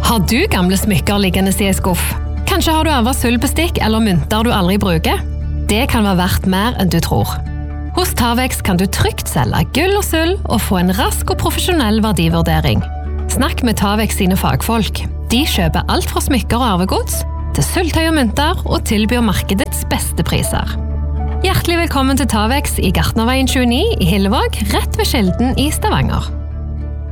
Har du gamle smykker liggende i en skuff? Kanskje har du arvet sølvbestikk eller mynter du aldri bruker? Det kan være verdt mer enn du tror. Hos Tavex kan du trygt selge gull og sølv og få en rask og profesjonell verdivurdering. Snakk med Tavex sine fagfolk. De kjøper alt fra smykker og arvegods til sølvtøy og mynter og tilbyr markedets beste priser. Hjertelig velkommen til Tavex i Gartnerveien 29 i Hillevåg, rett ved Skjelden i Stavanger.